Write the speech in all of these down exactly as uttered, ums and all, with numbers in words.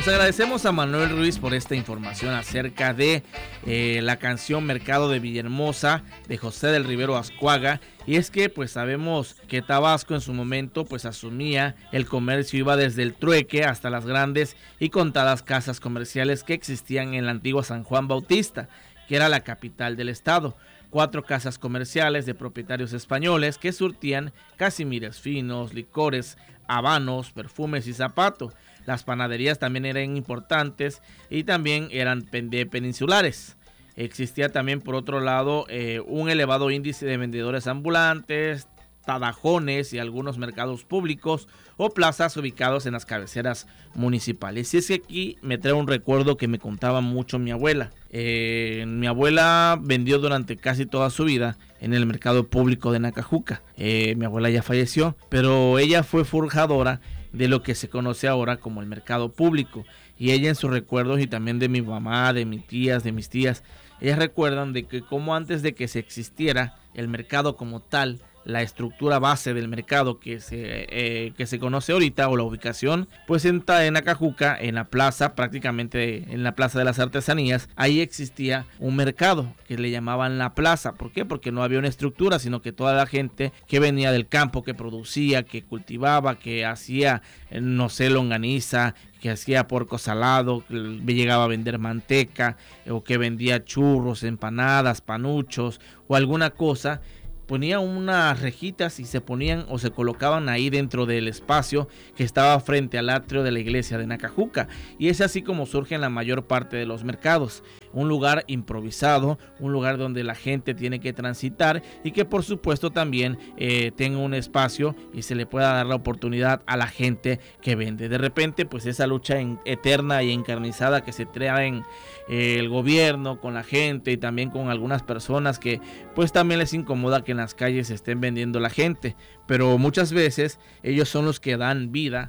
Pues agradecemos a Manuel Ruiz por esta información acerca de eh, la canción Mercado de Villahermosa de José del Rivero Azcuaga. Y es que pues sabemos que Tabasco en su momento pues asumía el comercio, iba desde el trueque hasta las grandes y contadas casas comerciales que existían en la antigua San Juan Bautista, que era la capital del estado. Cuatro casas comerciales de propietarios españoles que surtían casimires finos, licores, habanos, perfumes y zapatos. Las panaderías también eran importantes y también eran de peninsulares. Existía también por otro lado eh, un elevado índice de vendedores ambulantes, tadajones y algunos mercados públicos o plazas ubicados en las cabeceras municipales. Y es que aquí me trae un recuerdo que me contaba mucho mi abuela. Eh, mi abuela vendió durante casi toda su vida en el mercado público de Nacajuca. Eh, mi abuela ya falleció, pero ella fue forjadora de lo que se conoce ahora como el mercado público. Y ella en sus recuerdos, y también de mi mamá, de mis tías, de mis tías, ellas recuerdan de que como antes de que se existiera el mercado como tal, la estructura base del mercado que se, eh, que se conoce ahorita, o la ubicación, pues en, en Acajuca, en la plaza, prácticamente en la plaza de las artesanías, ahí existía un mercado que le llamaban la plaza. ¿Por qué? Porque no había una estructura, sino que toda la gente que venía del campo, que producía, que cultivaba, que hacía, no sé, longaniza, que hacía porco salado, que llegaba a vender manteca, o que vendía churros, empanadas, panuchos o alguna cosa, ponía unas rejitas y se ponían o se colocaban ahí dentro del espacio que estaba frente al atrio de la iglesia de Nacajuca. Y es así como surgen la mayor parte de los mercados. Un lugar improvisado, un lugar donde la gente tiene que transitar y que por supuesto también eh, tenga un espacio y se le pueda dar la oportunidad a la gente que vende. De repente pues esa lucha en, eterna y encarnizada que se traen eh, el gobierno con la gente y también con algunas personas que pues también les incomoda que en las calles estén vendiendo la gente, pero muchas veces ellos son los que dan vida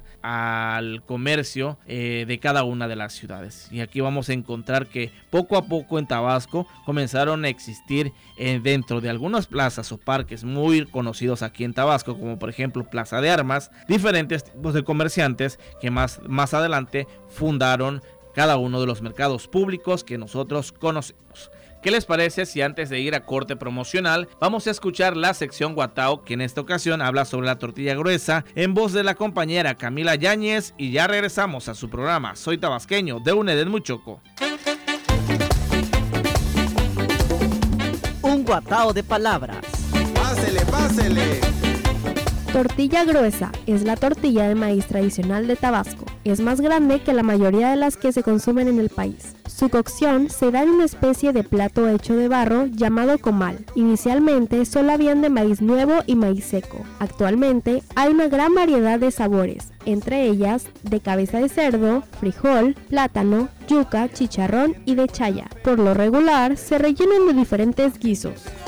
al comercio eh, de cada una de las ciudades. Y aquí vamos a encontrar que poco a poco en Tabasco comenzaron a existir eh, dentro de algunas plazas o parques muy conocidos aquí en Tabasco, como por ejemplo Plaza de Armas, diferentes tipos de comerciantes que más, más adelante fundaron cada uno de los mercados públicos que nosotros conocemos. ¿Qué les parece si antes de ir a corte promocional vamos a escuchar la sección Guatao, que en esta ocasión habla sobre la tortilla gruesa, en voz de la compañera Camila Yáñez, y ya regresamos a su programa Soy Tabasqueño de UNED Muchoco. Un guatao de palabras. Pásele, pásele. Tortilla gruesa es la tortilla de maíz tradicional de Tabasco. Es más grande que la mayoría de las que se consumen en el país. Su cocción se da en una especie de plato hecho de barro llamado comal. Inicialmente solo habían de maíz nuevo y maíz seco. Actualmente hay una gran variedad de sabores, entre ellas de cabeza de cerdo, frijol, plátano, yuca, chicharrón y de chaya. Por lo regular se rellenan de diferentes guisos.